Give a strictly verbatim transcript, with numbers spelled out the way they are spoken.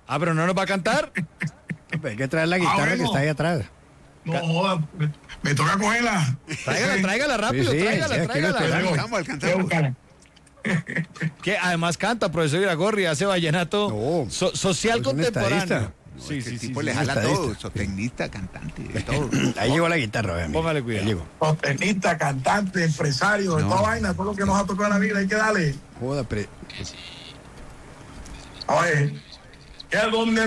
Ah, pero no nos va a cantar. Hay que traer la guitarra ah, bueno. que está ahí atrás. No joda, me, me toca cogerla. Tráigala, tráigala rápido, sí, sí, tráigala, sí, tráigala. Vamos, alcanzamos. Que además canta, profesor Iragorri, hace vallenato no, so, social contemporáneo. No, sí, este sí, tipo sí, le jala todo, sostenista, cantante, de todo. Ahí llegó la guitarra, vean. Póngale cuidado. Sostenista, cantante, empresario, de no. toda vaina, todo lo que nos ha tocado en la vida, hay que darle. Joda, pre... A ver, que donde